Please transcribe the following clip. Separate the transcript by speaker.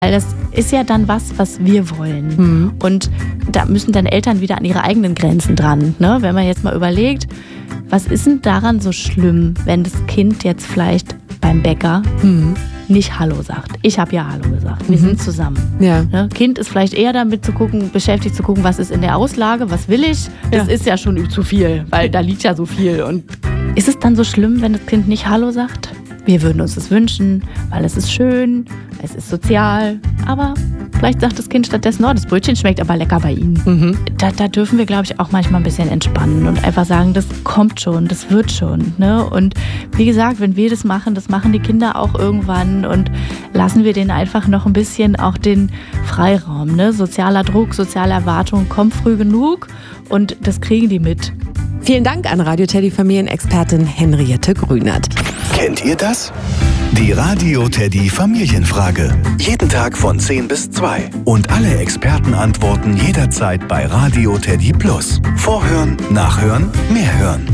Speaker 1: Weil das ist ja dann was wir wollen. Und da müssen dann Eltern wieder an ihre eigenen Grenzen dran. Ne? Wenn man jetzt mal überlegt, was ist denn daran so schlimm, wenn das Kind jetzt vielleicht beim Bäcker nicht Hallo sagt? Ich habe ja Hallo gesagt. Wir sind zusammen.
Speaker 2: Ja.
Speaker 1: Ne? Kind ist vielleicht eher damit beschäftigt zu gucken, was ist in der Auslage, was will ich? Das ist ja schon zu viel, weil da liegt ja so viel. Und ist es dann so schlimm, wenn das Kind nicht Hallo sagt? Wir würden uns das wünschen, weil es ist schön, es ist sozial, aber vielleicht sagt das Kind stattdessen, das Brötchen schmeckt aber lecker bei Ihnen. Da dürfen wir, glaube ich, auch manchmal ein bisschen entspannen und einfach sagen, das kommt schon, das wird schon. Ne? Und wie gesagt, wenn wir das machen die Kinder auch irgendwann und lassen wir denen einfach noch ein bisschen auch den Freiraum. Ne? Sozialer Druck, soziale Erwartungen kommen früh genug und das kriegen die mit.
Speaker 2: Vielen Dank an Radio Teddy Familienexpertin Henriette Grünert.
Speaker 3: Kennt ihr das? Die Radio Teddy Familienfrage. Jeden Tag von 10 bis 2. Und alle Experten antworten jederzeit bei Radio Teddy Plus. Vorhören, nachhören, mehr hören.